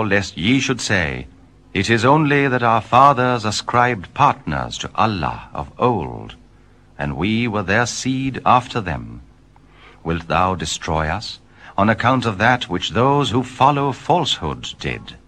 therefore, lest ye should say, It is only that our fathers ascribed partners to Allah of old, and we were their seed after them. Wilt thou destroy us on account of that which those who follow falsehood did?